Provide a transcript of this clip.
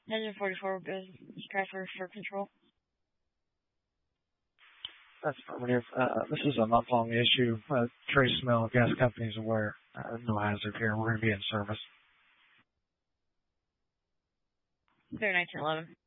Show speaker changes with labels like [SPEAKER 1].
[SPEAKER 1] Engine 44 goes transfer for control.
[SPEAKER 2] That's affirmative. This is a month-long issue. Trace smell, gas company is aware. No hazard here. We're going to be in service.
[SPEAKER 1] Clear 1911.